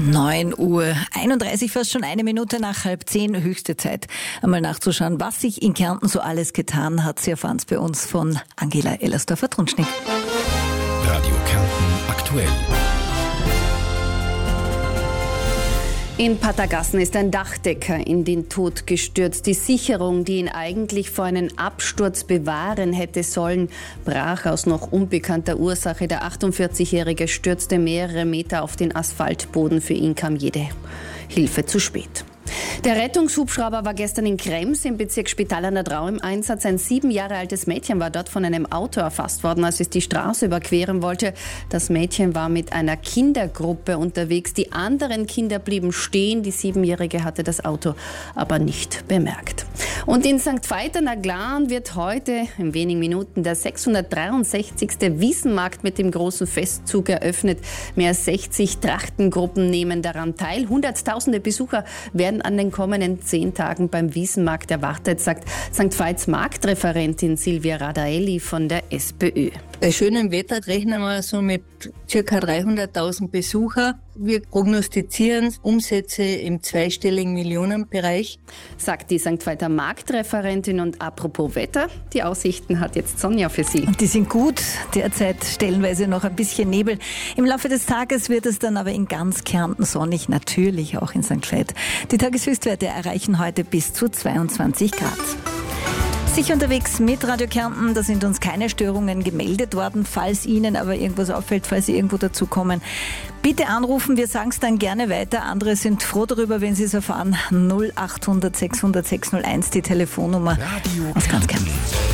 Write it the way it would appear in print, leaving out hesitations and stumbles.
9:31 Uhr, fast schon eine Minute nach 9:30, höchste Zeit, einmal nachzuschauen, was sich in Kärnten so alles getan hat. Sie erfahren es bei uns von Angela Ellersdorfer-Trunschnick. Radio Kärnten aktuell. In Pattergassen ist ein Dachdecker in den Tod gestürzt. Die Sicherung, die ihn eigentlich vor einem Absturz bewahren hätte sollen, brach aus noch unbekannter Ursache. Der 48-Jährige stürzte mehrere Meter auf den Asphaltboden. Für ihn kam jede Hilfe zu spät. Der Rettungshubschrauber war gestern in Krems im Bezirk Spital an der Drau im Einsatz. Ein 7 Jahre altes Mädchen war dort von einem Auto erfasst worden, als es die Straße überqueren wollte. Das Mädchen war mit einer Kindergruppe unterwegs. Die anderen Kinder blieben stehen. Die 7-Jährige hatte das Auto aber nicht bemerkt. Und in St. Veit an der Glan wird heute in wenigen Minuten der 663. Wiesenmarkt mit dem großen Festzug eröffnet. Mehr als 60 Trachtengruppen nehmen daran teil. Hunderttausende Besucher werden an den kommenden 10 Tagen beim Wiesenmarkt erwartet, sagt St. Veits Marktreferentin Silvia Radaelli von der SPÖ. Bei schönem Wetter rechnen wir so mit ca. 300.000 Besucher. Wir prognostizieren Umsätze im zweistelligen Millionenbereich, sagt die St. Veiter Marktreferentin. Und apropos Wetter, die Aussichten hat jetzt Sonja für Sie. Und die sind gut, derzeit stellenweise noch ein bisschen Nebel. Im Laufe des Tages wird es dann aber in ganz Kärnten sonnig, natürlich auch in St. Veit. Die Tageshöchstwerte erreichen heute bis zu 22 Grad. Sicher unterwegs mit Radio Kärnten, da sind uns keine Störungen gemeldet worden. Falls Ihnen aber irgendwas auffällt, falls Sie irgendwo dazukommen, bitte anrufen, wir sagen es dann gerne weiter. Andere sind froh darüber, wenn Sie es erfahren. 0800 600 601, die Telefonnummer Radio aus ganz Kärnten.